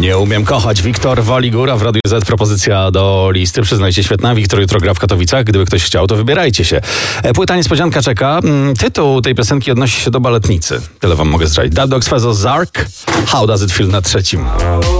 Nie umiem kochać. Wiktor Waligura w Radiu Z. Propozycja do listy. Przyznajcie, świetna. Wiktor jutro gra w Katowicach. Gdyby ktoś chciał, to wybierajcie się. Płyta niespodzianka czeka. Tytuł tej piosenki odnosi się do baletnicy. Tyle wam mogę zdradzić. Dub Dogs Fezo Zark. How Does It Feel na 3.